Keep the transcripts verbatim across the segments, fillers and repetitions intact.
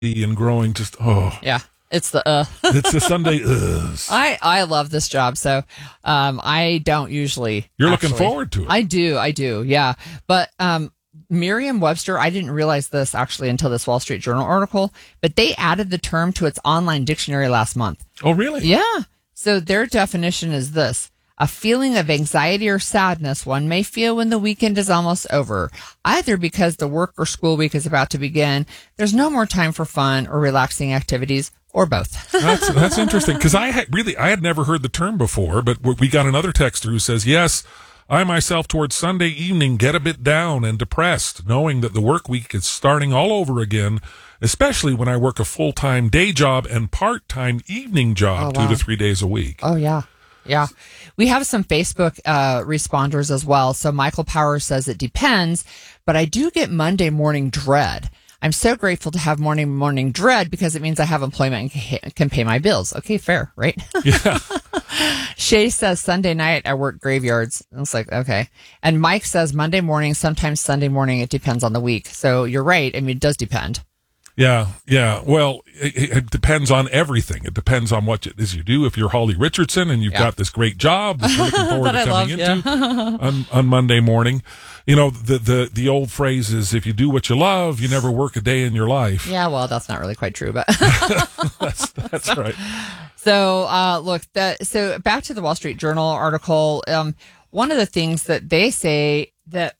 and growing. Just oh yeah. It's the uh. It's the Sunday uhs. I, I love this job, so um, I don't usually. You're actually. looking forward to it. I do, I do, yeah. But um, Merriam-Webster, I didn't realize this actually until this Wall Street Journal article, but they added the term to its online dictionary last month. Oh, really? Yeah. So their definition is this: a feeling of anxiety or sadness one may feel when the weekend is almost over, either because the work or school week is about to begin, there's no more time for fun or relaxing activities, or both. that's that's interesting, because I had really I had never heard the term before, but we got another texter who says, yes, I myself towards Sunday evening get a bit down and depressed, knowing that the work week is starting all over again, especially when I work a full-time day job and part-time evening job, oh, wow. two to three days a week. Oh, yeah. Yeah. We have some Facebook uh, responders as well. So Michael Power says it depends, but I do get Monday morning dread. I'm so grateful to have morning morning dread because it means I have employment and can pay my bills. Okay, fair, right? Yeah. Shay says Sunday night I work graveyards. It's like, okay. And Mike says Monday morning, sometimes Sunday morning. It depends on the week. So you're right. I mean, it does depend. Yeah, yeah. Well, it, it depends on everything. It depends on what it is you do. If you're Holly Richardson and you've yeah. got this great job that you're looking forward that to I coming love, into yeah. on, on Monday morning, you know, the, the, the old phrase is, if you do what you love, you never work a day in your life. Yeah, well, that's not really quite true, but that's, that's right. So, uh, look, that, so back to the Wall Street Journal article. Um, one of the things that they say that,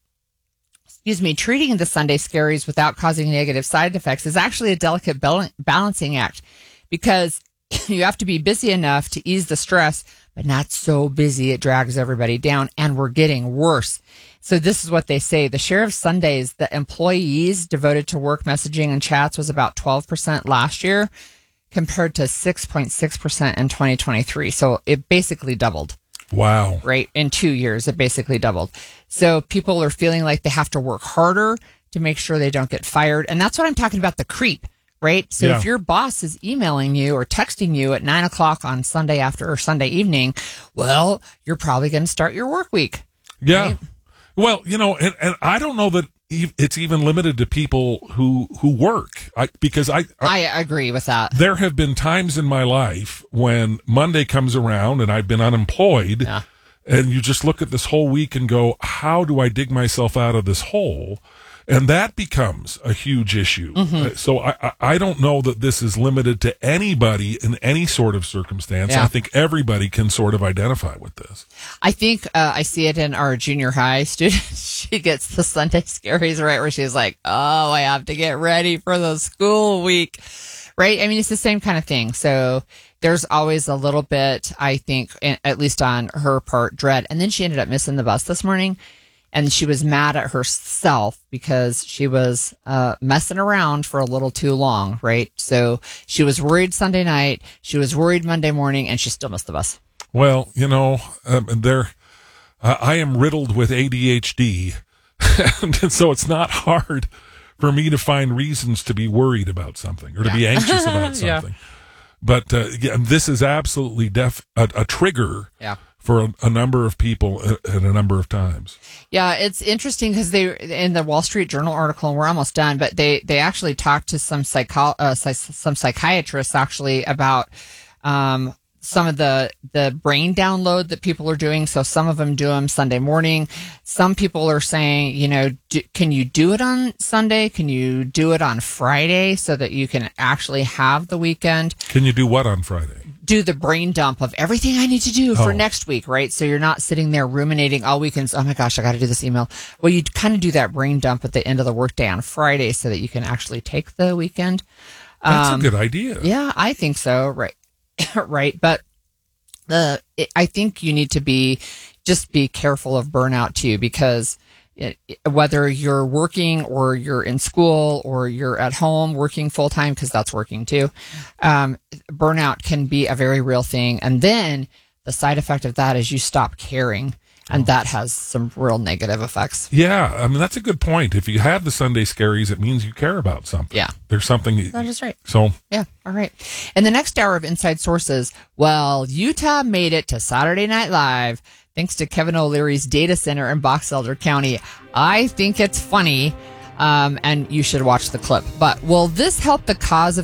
excuse me, treating the Sunday scaries without causing negative side effects is actually a delicate bal- balancing act, because you have to be busy enough to ease the stress, but not so busy it drags everybody down, and we're getting worse. So this is what they say. The share of Sundays that employees devoted to work messaging and chats was about twelve percent last year, compared to six point six percent in twenty twenty-three. So it basically doubled. Wow. Right. In two years, it basically doubled. So people are feeling like they have to work harder to make sure they don't get fired. And that's what I'm talking about, the creep, right? So Yeah. if your boss is emailing you or texting you at nine o'clock on Sunday after or Sunday evening, well, you're probably going to start your work week. Yeah. Right? Well, you know, and, and I don't know that it's even limited to people who who work, I, because I, I I agree with that. There have been times in my life when Monday comes around and I've been unemployed, Yeah. and you just look at this whole week and go, how do I dig myself out of this hole? And that becomes a huge issue. Mm-hmm. Uh, so I, I I don't know that this is limited to anybody in any sort of circumstance. Yeah. I think everybody can sort of identify with this. I think uh, I see it in our junior high student. She gets the Sunday scaries, right, where she's like, oh, I have to get ready for the school week, right? I mean, it's the same kind of thing. So there's always a little bit, I think, at least on her part, dread. And then she ended up missing the bus this morning, and she was mad at herself because she was uh, messing around for a little too long, right? So she was worried Sunday night, she was worried Monday morning, and she still missed the bus. Well, you know, um, there, uh, I am riddled with A D H D, and so it's not hard for me to find reasons to be worried about something or to Yeah. be anxious about Yeah. something. But uh, yeah, this is absolutely def- a, a trigger Yeah. for a, a number of people at, at a number of times. Yeah, it's interesting because they, in the Wall Street Journal article, and we're almost done, but they, they actually talked to some psycho, uh, psy- some psychiatrists actually about, um, some of the, the brain download that people are doing. So some of them do them Sunday morning. Some people are saying, you know, do, can you do it on Sunday? Can you do it on Friday so that you can actually have the weekend? Can you do what on Friday? Do the brain dump of everything I need to do for Oh. next week, right? So you're not sitting there ruminating all weekends. Oh my gosh, I got to do this email. Well, you kind of do that brain dump at the end of the workday on Friday so that you can actually take the weekend. That's Um, a good idea. Yeah, I think so. Right. Right. But the, it, I think you need to be, just be careful of burnout too, because it, whether you're working or you're in school or you're at home working full time, because that's working too, um, burnout can be a very real thing. And then the side effect of that is you stop caring, and that has some real negative effects. Yeah, I mean, that's a good point. If you have the Sunday scaries, it means you care about something. Yeah. There's something. That is right. So, Yeah. All right. In the next hour of Inside Sources, well, Utah made it to Saturday Night Live thanks to Kevin O'Leary's data center in Box Elder County. I think it's funny. Um, and you should watch the clip. But will this help the cause of